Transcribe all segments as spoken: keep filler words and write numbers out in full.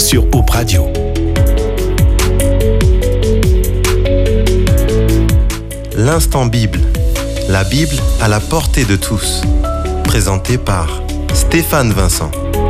sur Hope Radio. L'instant Bible. La Bible à la portée de tous. Présenté par Stéphane Vincent.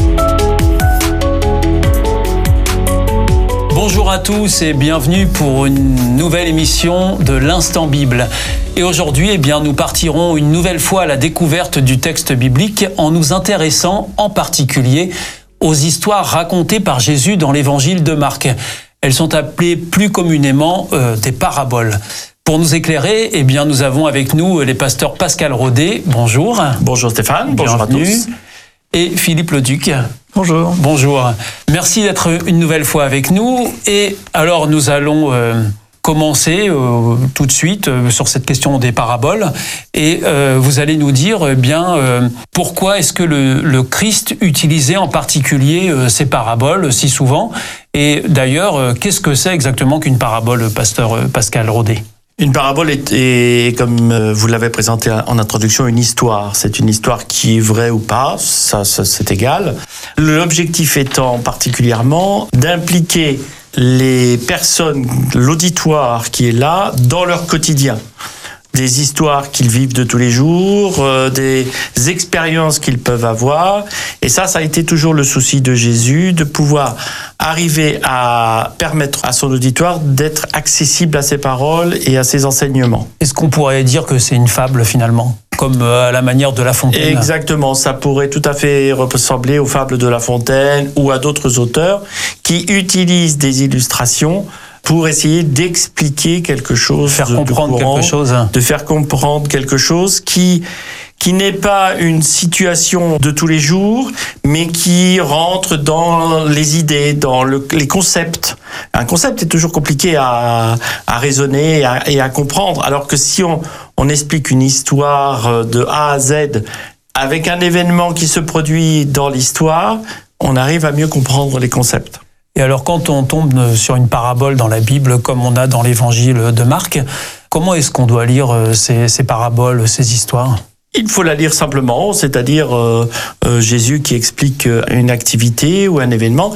Bonjour à tous et bienvenue pour une nouvelle émission de l'Instant Bible. Et aujourd'hui, eh bien, nous partirons une nouvelle fois à la découverte du texte biblique en nous intéressant en particulier aux histoires racontées par Jésus dans l'évangile de Marc. Elles sont appelées plus communément euh, des paraboles. Pour nous éclairer, eh bien, nous avons avec nous les pasteurs Pascal Rodet. Bonjour. Bonjour Stéphane, bonjour Bienvenue. à tous. Et Philippe Leduc. Bonjour. Bonjour. Merci d'être une nouvelle fois avec nous. Et alors, nous allons euh, commencer euh, tout de suite euh, sur cette question des paraboles. Et euh, vous allez nous dire, eh bien, euh, pourquoi est-ce que le, le Christ utilisait en particulier euh, ces paraboles si souvent? Et d'ailleurs, euh, qu'est-ce que c'est exactement qu'une parabole, pasteur euh, Pascal Rodet? Une parabole est, est, comme vous l'avez présenté en introduction, une histoire. C'est une histoire qui est vraie ou pas, ça, ça c'est égal. L'objectif étant particulièrement d'impliquer les personnes, l'auditoire qui est là, dans leur quotidien. Des histoires qu'ils vivent de tous les jours, euh, des expériences qu'ils peuvent avoir. Et ça, ça a été toujours le souci de Jésus, de pouvoir arriver à permettre à son auditoire d'être accessible à ses paroles et à ses enseignements. Est-ce qu'on pourrait dire que c'est une fable finalement, comme à la manière de La Fontaine? Exactement, ça pourrait tout à fait ressembler aux fables de La Fontaine ou à d'autres auteurs qui utilisent des illustrations pour essayer d'expliquer quelque chose, de faire comprendre de courant, quelque chose, de faire comprendre quelque chose qui qui n'est pas une situation de tous les jours, mais qui rentre dans les idées, dans le, les concepts. Un concept est toujours compliqué à, à raisonner et à, et à comprendre, alors que si on, on explique une histoire de A à Z avec un événement qui se produit dans l'histoire, on arrive à mieux comprendre les concepts. Et alors, quand on tombe sur une parabole dans la Bible, comme on a dans l'évangile de Marc, comment est-ce qu'on doit lire ces, ces paraboles, ces histoires ? Il faut la lire simplement, c'est-à-dire euh, euh, Jésus qui explique une activité ou un événement.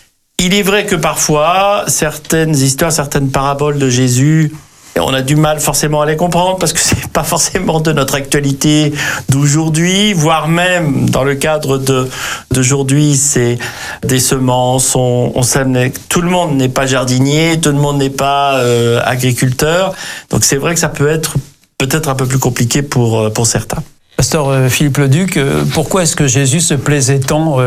Il est vrai que parfois, certaines histoires, certaines paraboles de Jésus, on a du mal forcément à les comprendre parce que c'est pas forcément de notre actualité d'aujourd'hui, voire même dans le cadre de d'aujourd'hui, c'est des semences, on, on sème, tout le monde n'est pas jardinier, tout le monde n'est pas euh, agriculteur, donc c'est vrai que ça peut être peut-être un peu plus compliqué pour pour certains. Pasteur Philippe Leduc, pourquoi est-ce que Jésus se plaisait tant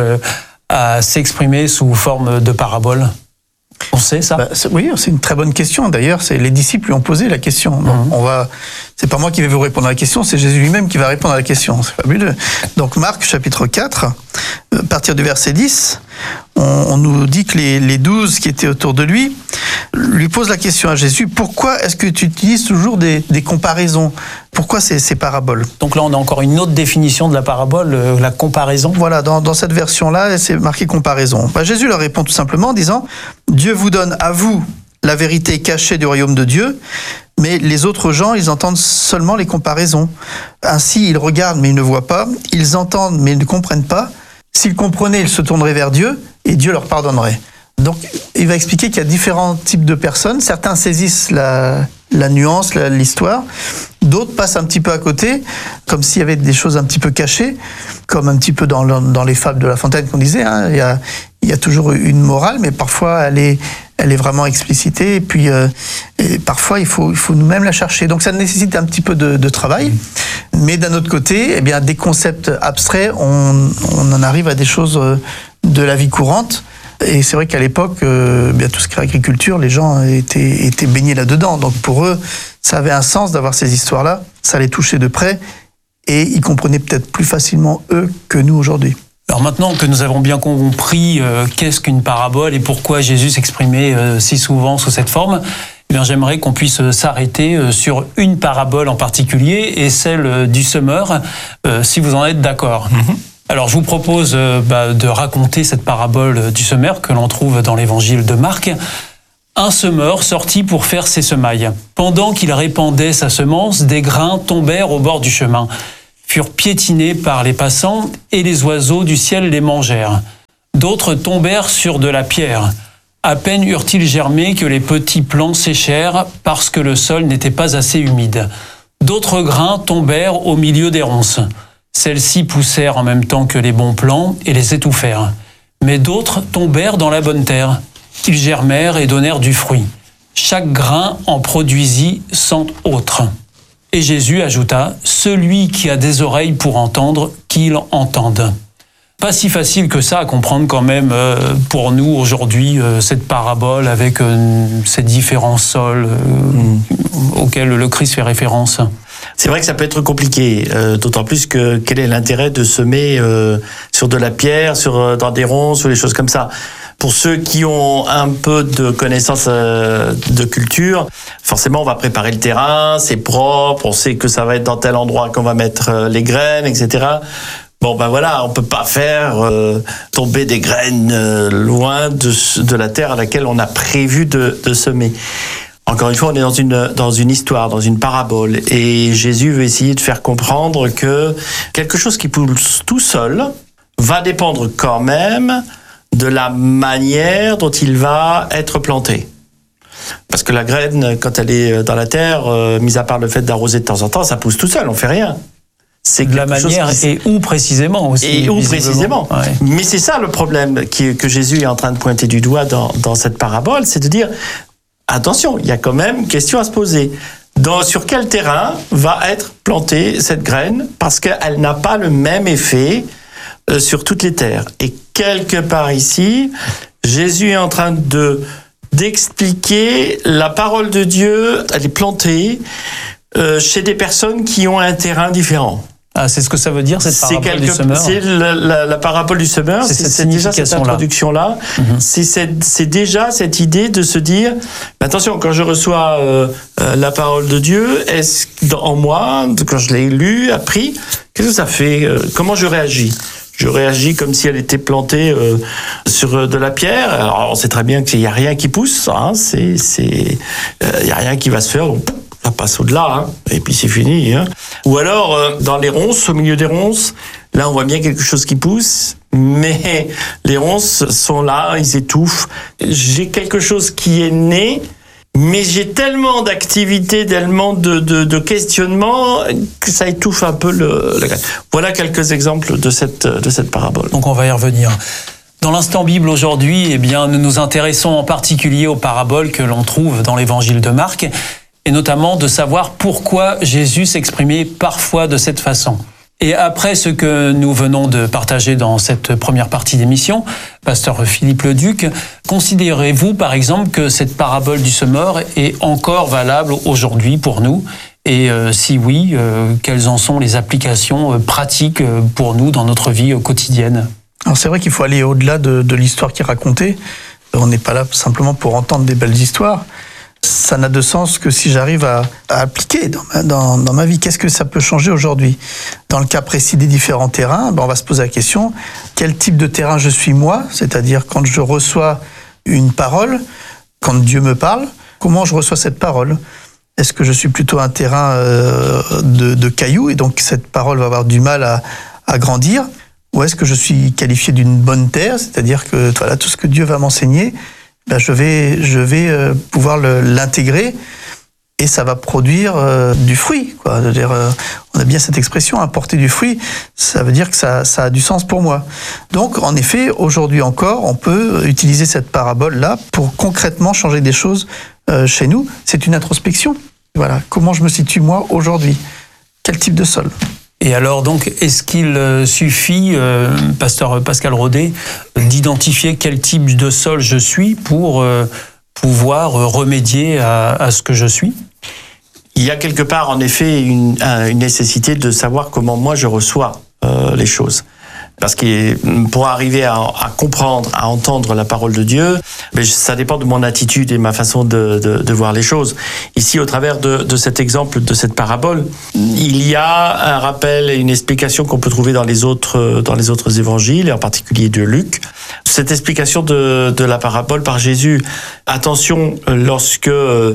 à s'exprimer sous forme de paraboles ? On sait ça ? Bah, c'est, oui, c'est une très bonne question. D'ailleurs, c'est les disciples lui ont posé la question. Donc, mmh. on va, c'est pas moi qui vais vous répondre à la question, c'est Jésus lui-même qui va répondre à la question. C'est fabuleux. Donc, Marc, chapitre quatre, à partir du verset dix, on, on nous dit que les, les douze qui étaient autour de lui lui posent la question à Jésus, pourquoi est-ce que tu utilises toujours des, des comparaisons ? Pourquoi ces, ces paraboles ? Donc là, on a encore une autre définition de la parabole, euh, la comparaison. Voilà, dans, dans cette version-là, c'est marqué comparaison. Bah, Jésus leur répond tout simplement en disant, Dieu vous donne à vous la vérité cachée du royaume de Dieu, mais les autres gens, ils entendent seulement les comparaisons. Ainsi, ils regardent, mais ils ne voient pas. Ils entendent, mais ils ne comprennent pas. S'ils comprenaient, ils se tourneraient vers Dieu, et Dieu leur pardonnerait. Donc, il va expliquer qu'il y a différents types de personnes. Certains saisissent la, la nuance, la, l'histoire. D'autres passent un petit peu à côté, comme s'il y avait des choses un petit peu cachées, comme un petit peu dans, dans les fables de La Fontaine qu'on disait. Hein. Il y a, il y a toujours une morale, mais parfois elle est, elle est vraiment explicitée. Et puis, euh, et parfois, il faut, il faut nous-mêmes la chercher. Donc, ça nécessite un petit peu de, de travail. Mais d'un autre côté, eh bien, des concepts abstraits, on, on en arrive à des choses de la vie courante. Et c'est vrai qu'à l'époque, euh, bien tout ce qui est agriculture, les gens étaient, étaient baignés là-dedans. Donc pour eux, ça avait un sens d'avoir ces histoires-là. Ça les touchait de près et ils comprenaient peut-être plus facilement eux que nous aujourd'hui. Alors maintenant que nous avons bien compris euh, qu'est-ce qu'une parabole et pourquoi Jésus s'exprimait euh, si souvent sous cette forme, eh bien, j'aimerais qu'on puisse s'arrêter euh, sur une parabole en particulier et celle euh, du semeur, euh, si vous en êtes d'accord. Mm-hmm. Alors, je vous propose euh, bah, de raconter cette parabole du semeur que l'on trouve dans l'évangile de Marc. Un semeur sortit pour faire ses semailles. Pendant qu'il répandait sa semence, des grains tombèrent au bord du chemin, furent piétinés par les passants et les oiseaux du ciel les mangèrent. D'autres tombèrent sur de la pierre. À peine eurent-ils germé que les petits plants séchèrent parce que le sol n'était pas assez humide. D'autres grains tombèrent au milieu des ronces. Celles-ci poussèrent en même temps que les bons plants et les étouffèrent. Mais d'autres tombèrent dans la bonne terre. Ils germèrent et donnèrent du fruit. Chaque grain en produisit cent autres. Et Jésus ajouta, « Celui qui a des oreilles pour entendre, qu'il entende. » Pas si facile que ça à comprendre quand même euh, pour nous aujourd'hui, euh, cette parabole avec euh, ces différents sols euh, mmh. auxquels le Christ fait référence. C'est vrai que ça peut être compliqué, euh, d'autant plus que quel est l'intérêt de semer euh, sur de la pierre, sur euh, dans des ronces ou des choses comme ça. Pour ceux qui ont un peu de connaissances euh, de culture, forcément on va préparer le terrain, c'est propre, on sait que ça va être dans tel endroit qu'on va mettre euh, les graines, et cetera. Bon ben voilà, on peut pas faire euh, tomber des graines euh, loin de, de la terre à laquelle on a prévu de, de semer. Encore une fois, on est dans une, dans une histoire, dans une parabole, et Jésus veut essayer de faire comprendre que quelque chose qui pousse tout seul va dépendre quand même de la manière dont il va être planté. Parce que la graine, quand elle est dans la terre, euh, mis à part le fait d'arroser de temps en temps, ça pousse tout seul, on fait rien. C'est de la manière qui... et où précisément aussi. Et où précisément. Ouais. Mais c'est ça le problème qui, que Jésus est en train de pointer du doigt dans, dans cette parabole, c'est de dire, attention, il y a quand même une question à se poser. Dans, sur quel terrain va être plantée cette graine? Parce qu'elle n'a pas le même effet euh, sur toutes les terres. Et quelque part ici, Jésus est en train de, d'expliquer la parole de Dieu, elle est plantée euh, chez des personnes qui ont un terrain différent. Ah, c'est ce que ça veut dire, cette parabole quelque, du semeur. C'est la, la, la parabole du semeur, c'est, c'est, c'est déjà cette introduction-là. Mm-hmm. C'est, cette, c'est déjà cette idée de se dire, attention, quand je reçois euh, euh, la parole de Dieu, est-ce en moi, quand je l'ai lu, appris, qu'est-ce que ça fait? euh, Comment je réagis? Je réagis comme si elle était plantée euh, sur de la pierre. Alors, on sait très bien qu'il n'y a rien qui pousse, hein, c'est, c'est, euh, il n'y a rien qui va se faire. Donc, ça passe au-delà, hein, et puis c'est fini. Hein. Ou alors, euh, dans les ronces, au milieu des ronces, là, on voit bien quelque chose qui pousse, mais les ronces sont là, ils étouffent. J'ai quelque chose qui est né, mais j'ai tellement d'activités, tellement de, de, de questionnements que ça étouffe un peu le, le... Voilà quelques exemples de cette, de cette parabole. Donc on va y revenir. Dans l'instant Bible aujourd'hui, eh bien, nous nous intéressons en particulier aux paraboles que l'on trouve dans l'évangile de Marc, et notamment de savoir pourquoi Jésus s'exprimait parfois de cette façon. Et après ce que nous venons de partager dans cette première partie d'émission, pasteur Philippe Leduc, considérez-vous par exemple que cette parabole du semeur est encore valable aujourd'hui pour nous? Et euh, si oui, euh, quelles en sont les applications euh, pratiques euh, pour nous dans notre vie euh, quotidienne? Alors c'est vrai qu'il faut aller au-delà de, de l'histoire qui est racontée. On n'est pas là simplement pour entendre des belles histoires. Ça n'a de sens que si j'arrive à, à appliquer dans ma, dans, dans ma vie. Qu'est-ce que ça peut changer aujourd'hui? Dans le cas précis des différents terrains, ben on va se poser la question, quel type de terrain je suis moi? C'est-à-dire quand je reçois une parole, quand Dieu me parle, comment je reçois cette parole? Est-ce que je suis plutôt un terrain euh, de, de cailloux et donc cette parole va avoir du mal à, à grandir? Ou est-ce que je suis qualifié d'une bonne terre? C'est-à-dire que voilà, tout ce que Dieu va m'enseigner, ben je vais, je vais euh, pouvoir le, l'intégrer et ça va produire euh, du fruit, quoi. C'est-à-dire, euh, on a bien cette expression, apporter du fruit, ça veut dire que ça, ça a du sens pour moi. Donc, en effet, aujourd'hui encore, on peut utiliser cette parabole-là pour concrètement changer des choses euh, chez nous. C'est une introspection. Voilà, comment je me situe moi aujourd'hui? Quel type de sol? Et alors donc, est-ce qu'il suffit, euh, pasteur Pascal Rodet, d'identifier quel type de sol je suis pour euh, pouvoir remédier à, à ce que je suis? Il y a quelque part, en effet, une, une nécessité de savoir comment moi je reçois euh, les choses. Parce que pour arriver à, à comprendre, à entendre la parole de Dieu, mais ça dépend de mon attitude et ma façon de, de, de voir les choses. Ici, au travers de, de cet exemple, de cette parabole, il y a un rappel et une explication qu'on peut trouver dans les autres, dans les autres évangiles, et en particulier de Luc. Cette explication de, de la parabole par Jésus. Attention, lorsque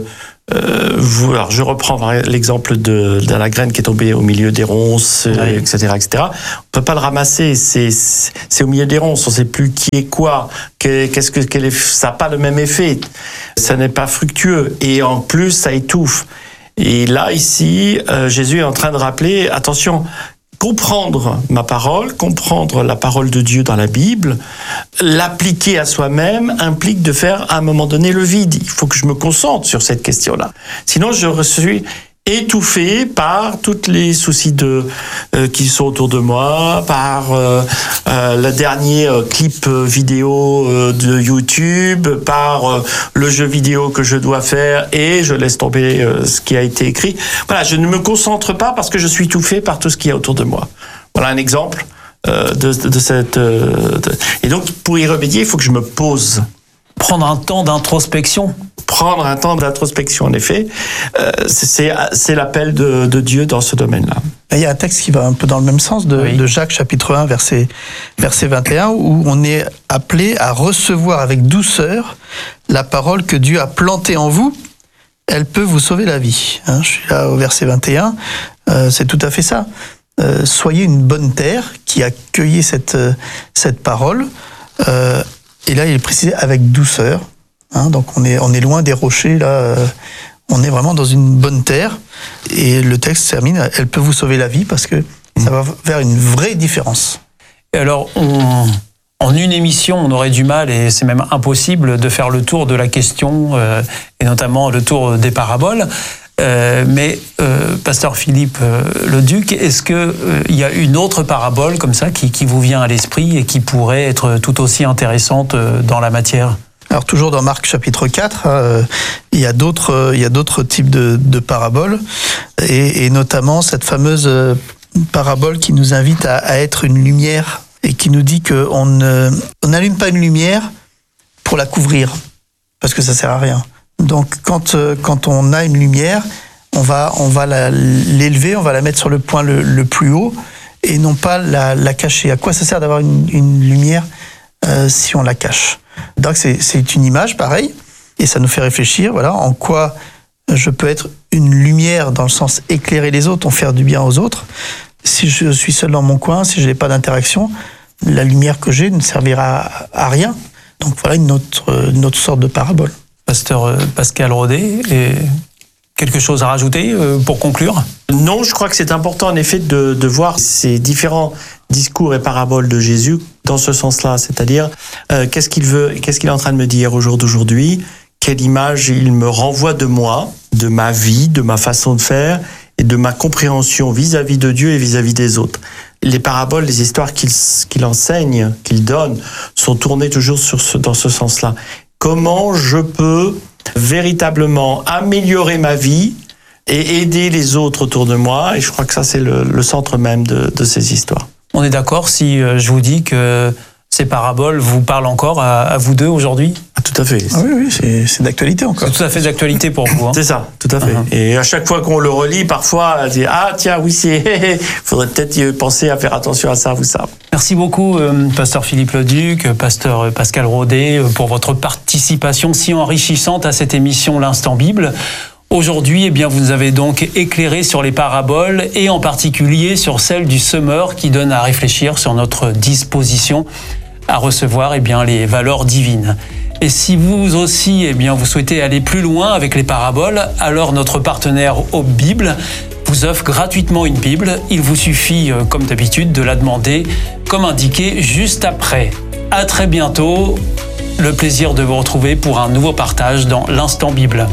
Euh, vous, alors je reprends l'exemple de, de la graine qui est tombée au milieu des ronces, oui. euh, et cetera, et cetera. On peut pas le ramasser, c'est, c'est au milieu des ronces, on sait plus qui est quoi, qu'est-ce que, quel est, ça n'a pas le même effet, ça n'est pas fructueux, et en plus ça étouffe. Et là, ici, euh, Jésus est en train de rappeler, attention, comprendre ma parole, comprendre la parole de Dieu dans la Bible, l'appliquer à soi-même implique de faire à un moment donné le vide. Il faut que je me concentre sur cette question-là. Sinon, je suis étouffé par tous les soucis de euh, qui sont autour de moi, par euh, euh, le dernier euh, clip vidéo euh, de YouTube, par euh, le jeu vidéo que je dois faire, et je laisse tomber euh, ce qui a été écrit. Voilà, je ne me concentre pas parce que je suis étouffé par tout ce qui est autour de moi. Voilà un exemple euh, de, de, de cette... Euh, de... Et donc, pour y remédier, il faut que je me pose. Prendre un temps d'introspection. Prendre un temps d'introspection, en effet, euh, c'est, c'est l'appel de, de Dieu dans ce domaine-là. Il y a un texte qui va un peu dans le même sens, de, oui. de Jacques chapitre un, verset, verset vingt et un, où on est appelé à recevoir avec douceur la parole que Dieu a plantée en vous. Elle peut vous sauver la vie. Hein, je suis là au verset vingt et un, euh, c'est tout à fait ça. Euh, soyez une bonne terre qui a cueilli cette, cette parole. Euh, et là, il est précisé avec douceur. Hein, donc on est, on est loin des rochers, là, euh, on est vraiment dans une bonne terre. Et le texte termine, elle peut vous sauver la vie, parce que ça va faire une vraie différence. Et alors, on, en une émission, on aurait du mal, et c'est même impossible, de faire le tour de la question, euh, et notamment le tour des paraboles. Euh, mais, euh, Pasteur Philippe euh, Leduc, est-ce qu'il euh, y a une autre parabole comme ça qui, qui vous vient à l'esprit et qui pourrait être tout aussi intéressante euh, dans la matière ? Alors toujours dans Marc chapitre quatre, euh, il y a d'autres, euh, il y a d'autres types de, de paraboles, et, et notamment cette fameuse parabole qui nous invite à, à être une lumière, et qui nous dit qu'on ne, on n'allume pas une lumière pour la couvrir, parce que ça sert à rien. Donc quand, quand on a une lumière, on va, on va la, l'élever, on va la mettre sur le point le, le plus haut, et non pas la, la cacher. À quoi ça sert d'avoir une, une lumière euh, si on la cache ? Donc c'est, c'est une image, pareil, et ça nous fait réfléchir, voilà, en quoi je peux être une lumière dans le sens éclairer les autres, en faire du bien aux autres. Si je suis seul dans mon coin, si je n'ai pas d'interaction, la lumière que j'ai ne servira à rien. Donc voilà une autre, une autre sorte de parabole. Pasteur Pascal Rodet, et quelque chose à rajouter pour conclure ? Non, je crois que c'est important en effet de, de voir ces différents discours et paraboles de Jésus dans ce sens-là, c'est-à-dire euh, qu'est-ce qu'il veut, qu'est-ce qu'il est en train de me dire au jour d'aujourd'hui, quelle image il me renvoie de moi, de ma vie, de ma façon de faire et de ma compréhension vis-à-vis de Dieu et vis-à-vis des autres. Les paraboles, les histoires qu'il, qu'il enseigne, qu'il donne, sont tournées toujours sur ce, dans ce sens-là. Comment je peux véritablement améliorer ma vie et aider les autres autour de moi, et je crois que ça c'est le, le centre même de, de ces histoires. On est d'accord si je vous dis que ces paraboles vous parlent encore à, à vous deux aujourd'hui ? Ah, tout à fait. Ah oui, oui, c'est, c'est d'actualité encore. C'est tout à fait d'actualité pour vous. Hein. C'est ça, tout à fait. Uh-huh. Et à chaque fois qu'on le relit, parfois, on dit « Ah tiens, oui, c'est... faudrait peut-être penser à faire attention à ça ou ça. » Merci beaucoup, euh, Pasteur Philippe Leduc, Pasteur Pascal Rodet, pour votre participation si enrichissante à cette émission L'Instant Bible. Aujourd'hui, eh bien, vous nous avez donc éclairé sur les paraboles, et en particulier sur celle du semeur, qui donne à réfléchir sur notre disposition à recevoir eh bien, les valeurs divines. Et si vous aussi eh bien, vous souhaitez aller plus loin avec les paraboles, alors notre partenaire Hope Bible vous offre gratuitement une Bible. Il vous suffit, comme d'habitude, de la demander, comme indiqué juste après. À très bientôt. Le plaisir de vous retrouver pour un nouveau partage dans l'Instant Bible.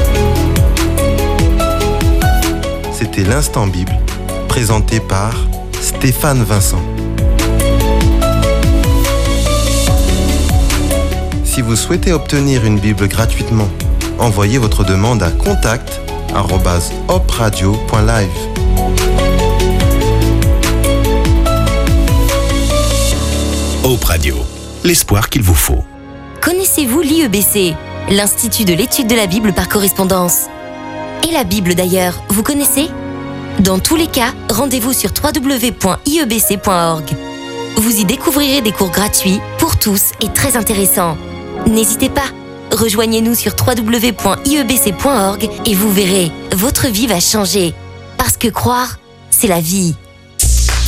C'était l'Instant Bible, présenté par Stéphane Vincent. Si vous souhaitez obtenir une Bible gratuitement, envoyez votre demande à contact arobase hope radio point live. Hope Radio, l'espoir qu'il vous faut. Connaissez-vous l'I E B C, l'Institut de l'étude de la Bible par correspondance ? Et la Bible d'ailleurs, vous connaissez ? Dans tous les cas, rendez-vous sur w w w point i e b c point org. Vous y découvrirez des cours gratuits pour tous et très intéressants. N'hésitez pas, Rejoignez-nous sur w w w point i e b c point org et vous verrez, votre vie va changer. Parce que croire, c'est la vie.